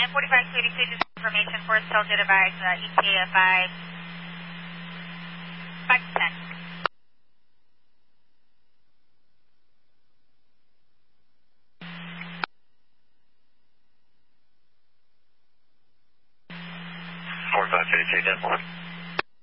N45 just information for Delta device, ETA 5 to 10. Four five 32 10.